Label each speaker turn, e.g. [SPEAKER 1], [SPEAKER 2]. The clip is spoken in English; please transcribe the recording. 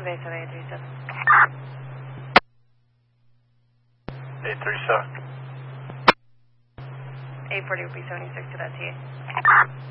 [SPEAKER 1] Base of 837.
[SPEAKER 2] 837.
[SPEAKER 1] 840 would be 76 to that TA.